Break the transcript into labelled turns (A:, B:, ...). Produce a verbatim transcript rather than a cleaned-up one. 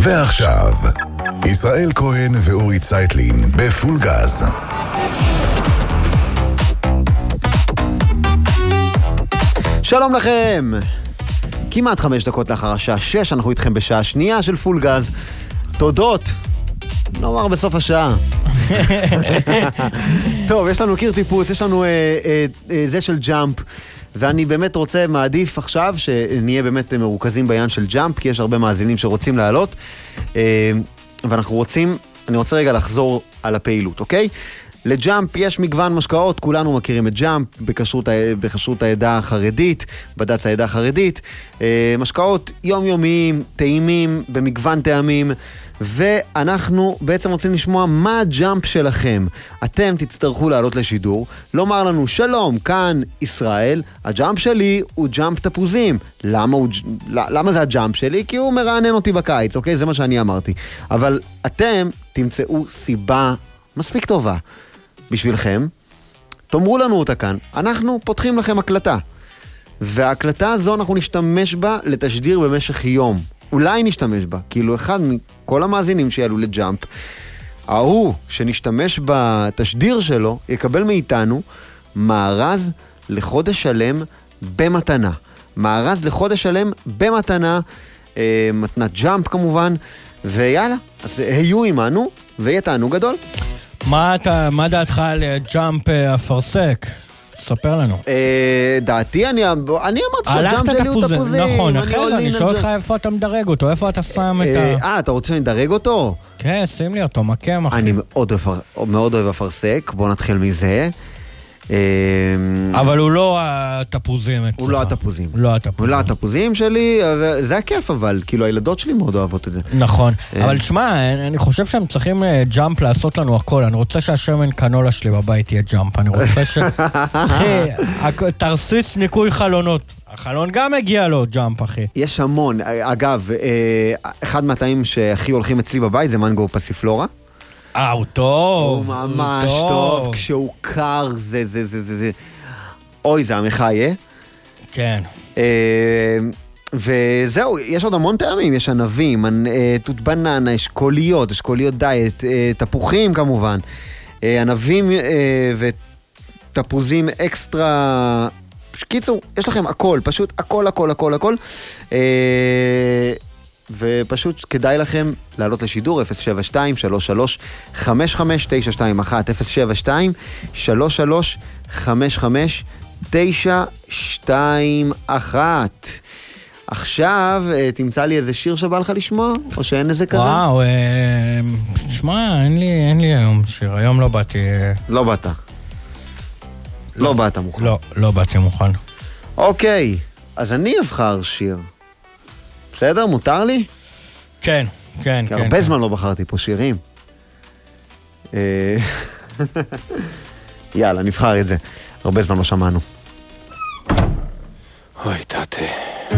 A: ועכשיו, ישראל כהן ואורי צייטלין בפול גז.
B: שלום לכם. כמעט חמש דקות לאחר השעה שש, אנחנו איתכם בשעה שנייה של פול גז. תודות. נאמר בסוף השעה. טוב, יש לנו קיר טיפוס, יש לנו אה, אה, אה, זה של ג'אמפ, ואני באמת רוצה, מעדיף עכשיו שנהיה באמת מרוכזים בעניין של ג'אמפ, כי יש הרבה מאזינים שרוצים לעלות, אה, ואנחנו רוצים, אני רוצה רגע לחזור על הפעילות, אוקיי? לג'אמפ יש מגוון משקאות, כולנו מכירים את ג'אמפ בכשרות, בכשרות העדה החרדית, בד"ץ העדה החרדית, משקאות יומיומיים, טעימים, במגוון טעמים, ואנחנו בעצם רוצים לשמוע מה הג'אמפ שלכם. אתם תצטרכו לעלות לשידור, לומר לנו שלום, כאן ישראל, הג'אמפ שלי הוא ג'אמפ תפוזים. למה, הוא, למה זה הג'אמפ שלי? כי הוא מרענן אותי בקיץ, אוקיי? זה מה שאני אמרתי. אבל אתם תמצאו סיבה מספיק טובה בשבילכם, תאמרו לנו אותה כאן, אנחנו פותחים לכם הקלטה, וההקלטה הזו אנחנו נשתמש בה לתשדיר במשך יום, אולי נשתמש בה, כאילו אחד מכל המאזינים שיעלו לג'אמפ, ההוא שנשתמש בתשדיר שלו, יקבל מאיתנו מארז לחודש שלם במתנה, מארז לחודש שלם במתנה, אה, מתנת ג'אמפ כמובן, ויאללה, אז היו עימנו, ויהיה תענוג גדול.
C: מה, אתה, מה דעתך על ג'אמפ אפרסק? ספר לנו.
B: דעתי, אני אמרתי שהג'אמפ שלי הוא תפוזים.
C: נכון, אחרי אני שואל אותך איפה אתה מדרג אותו, איפה אתה שם את ה...
B: אה, אתה רוצה שאני אדרג אותו?
C: כן, שים לי אותו, מקם אחי.
B: אני מאוד אוהב אפרסק, בוא נתחיל מזה.
C: אבל הוא לא התפוזים אצלך.
B: הוא לא התפוזים.
C: לא התפוזים.
B: הוא לא התפוזים שלי, זה הכיף אבל, כאילו הילדות שלי מאוד אוהבות את זה.
C: נכון, אבל תשמע, אני חושב שהם צריכים ג'אמפ לעשות לנו הכל, אני רוצה שהשמן קנולה שלי בבית יהיה ג'אמפ, אני רוצה ש... אחי, תרסיס ניקוי חלונות, החלון גם הגיע לו ג'אמפ אחי.
B: יש המון, אגב, אחד מהטעים שהכי הולכים אצלי בבית זה מנגו פסיפלורה.
C: אה, הוא טוב.
B: הוא ממש טוב. טוב, כשהוא קר, זה, זה, זה, זה, זה. אוי, זה המחיה.
C: כן.
B: אה, וזהו, יש עוד המון טעמים, יש ענבים, תות בננה, אשכוליות, אשכוליות דיאט, תפוחים כמובן, ענבים ותפוזים אקסטרה, קיצור, יש לכם הכל, פשוט הכל, הכל, הכל, הכל. ופשוט כדאי לכם לעלות לשידור אפס שבע שתיים שלוש שלוש חמש חמש תשע שתיים אחת אפס שבע שתיים שלוש שלוש חמש חמש תשע שתיים אחת. עכשיו תמצא לי איזה שיר שבא לך לשמוע או שאין איזה כזה?
C: וואו, שמע, אין לי אין לי היום שיר, היום לא באתי.
B: לא באת. לא באת מוכן.
C: לא, לא באתי מוכן.
B: אוקיי, אז אני אבחר שיר. בסדר? מותר לי?
C: כן, כן, כן.
B: הרבה זמן לא בחרתי פה שירים. יאללה, נבחר את זה. הרבה זמן לא שמענו.